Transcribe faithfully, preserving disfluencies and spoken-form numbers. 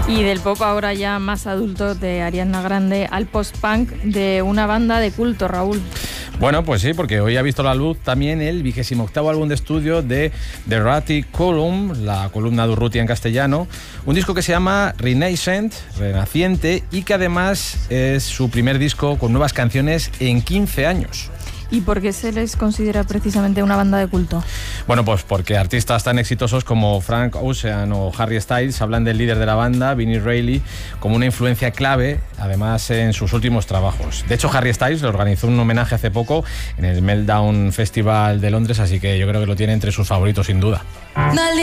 Y del pop ahora ya más adulto de Ariana Grande al post-punk de una banda de culto, Raúl. Bueno, pues sí, porque hoy ha visto la luz también el vigésimo octavo álbum de estudio de The Ratty Column, la columna de Urrutia en castellano, un disco que se llama Renaissance, Renaciente, y que además es su primer disco con nuevas canciones en quince años. ¿Y por qué se les considera precisamente una banda de culto? Bueno, pues porque artistas tan exitosos como Frank Ocean o Harry Styles hablan del líder de la banda, Vinnie Reilly, como una influencia clave, además en sus últimos trabajos. De hecho, Harry Styles le organizó un homenaje hace poco en el Meltdown Festival de Londres, así que yo creo que lo tiene entre sus favoritos sin duda.